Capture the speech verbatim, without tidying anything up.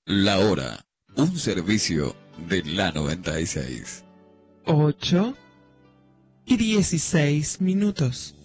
La hora, un servicio de la noventa y seis. Ocho y dieciséis minutos.